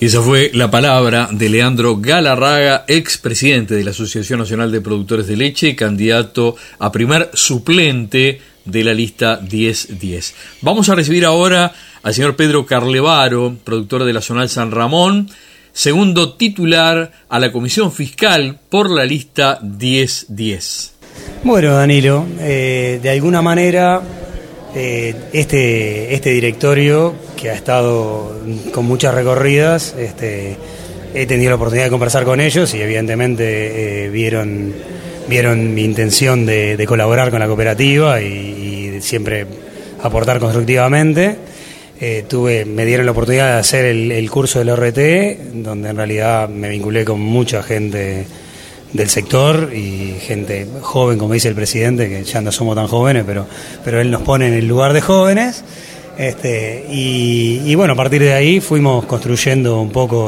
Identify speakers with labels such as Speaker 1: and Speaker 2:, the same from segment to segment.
Speaker 1: Esa fue la palabra de Leandro Galarraga, expresidente de la Asociación Nacional de Productores de Leche, candidato a primer suplente de la lista 10-10. Vamos a recibir ahora al señor Pedro Carlevaro, productor de la Zonal San Ramón, segundo titular a la Comisión Fiscal por la lista 10-10.
Speaker 2: Bueno, Danilo, de alguna manera este directorio que ha estado con muchas recorridas, he tenido la oportunidad de conversar con ellos y evidentemente vieron mi intención de colaborar con la cooperativa y siempre aportar constructivamente. Me dieron la oportunidad de hacer el curso del ORT, donde en realidad me vinculé con mucha gente del sector y gente joven, como dice el presidente, que ya no somos tan jóvenes, pero él nos pone en el lugar de jóvenes. Y bueno, a partir de ahí fuimos construyendo un poco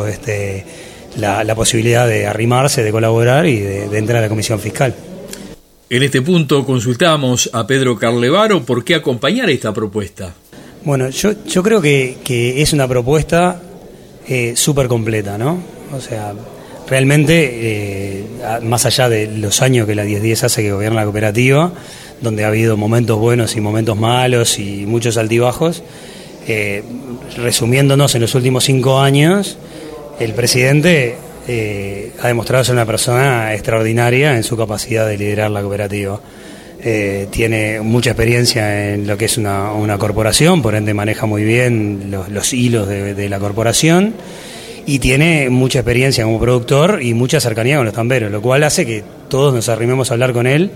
Speaker 2: la posibilidad de arrimarse, de colaborar y de entrar a la Comisión Fiscal.
Speaker 1: En este punto consultamos a Pedro Carlevaro por qué acompañar esta propuesta.
Speaker 2: Bueno, yo creo que es una propuesta súper completa, ¿no? O sea, realmente, más allá de los años que la 10-10 hace que gobierna la cooperativa, donde ha habido momentos buenos y momentos malos y muchos altibajos, resumiéndonos en los últimos 5 años, el presidente ha demostrado ser una persona extraordinaria en su capacidad de liderar la cooperativa. Tiene mucha experiencia en lo que es una corporación, por ende maneja muy bien los hilos de la corporación, y tiene mucha experiencia como productor y mucha cercanía con los tamberos, lo cual hace que todos nos arrimemos a hablar con él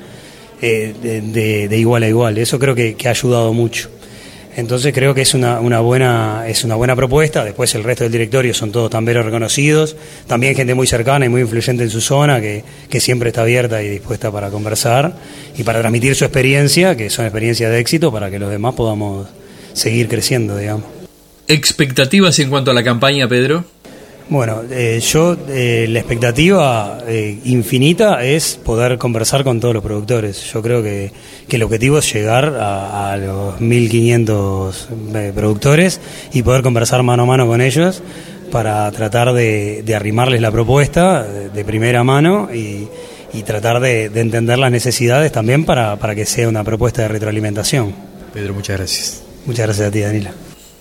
Speaker 2: de igual a igual. Eso creo que ha ayudado mucho. Entonces creo que es una buena propuesta. Después el resto del directorio son todos tamberos reconocidos, también gente muy cercana y muy influyente en su zona, que siempre está abierta y dispuesta para conversar y para transmitir su experiencia, que son experiencias de éxito, para que los demás podamos seguir creciendo, digamos.
Speaker 1: ¿Expectativas en cuanto a la campaña, Pedro?
Speaker 2: Bueno, la expectativa infinita es poder conversar con todos los productores. Yo creo que el objetivo es llegar a los 1.500 productores y poder conversar mano a mano con ellos para tratar de arrimarles la propuesta de primera mano y tratar de entender las necesidades también para que sea una propuesta de retroalimentación.
Speaker 1: Pedro, muchas gracias.
Speaker 2: Muchas gracias a ti, Danila.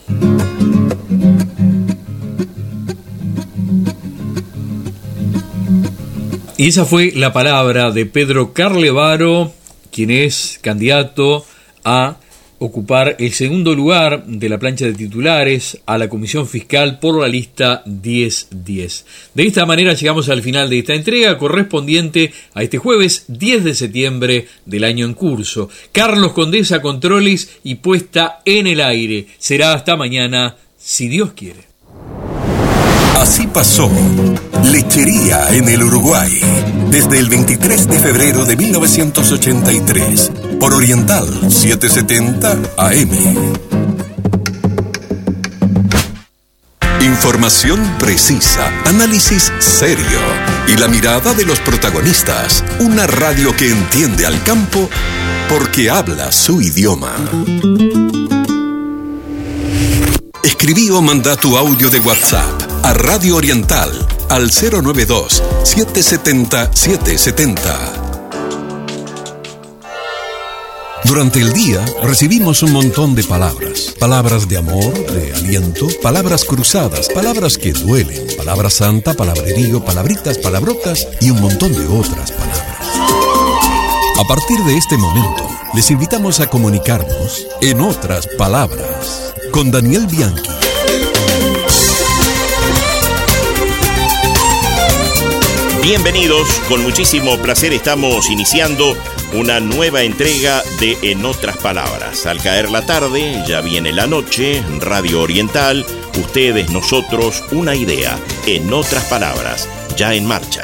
Speaker 1: Y esa fue la palabra de Pedro Carlevaro, quien es candidato a ocupar el segundo lugar de la plancha de titulares a la Comisión Fiscal por la lista 10-10. De esta manera llegamos al final de esta entrega correspondiente a este jueves 10 de septiembre del año en curso. Carlos Condesa, controles y puesta en el aire. Será hasta mañana, si Dios quiere.
Speaker 3: Así pasó. Lechería en el Uruguay. Desde el 23 de febrero de 1983. Por Oriental 770 AM. Información precisa, análisis serio y la mirada de los protagonistas. Una radio que entiende al campo porque habla su idioma. Escribí o manda tu audio de WhatsApp a Radio Oriental al 092-770-770. Durante el día recibimos un montón de palabras. Palabras de amor, de aliento, palabras cruzadas, palabras que duelen, palabra santa, palabrerío, palabritas, palabrotas y un montón de otras palabras. A partir de este momento, les invitamos a comunicarnos en otras palabras con Daniel Bianchi.
Speaker 4: Bienvenidos, con muchísimo placer estamos iniciando una nueva entrega de En Otras Palabras. Al caer la tarde, ya viene la noche, Radio Oriental, ustedes, nosotros, una idea. En Otras Palabras, ya en marcha.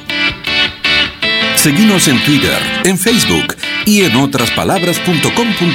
Speaker 3: Seguinos en Twitter, en Facebook y en otraspalabras.com.ar.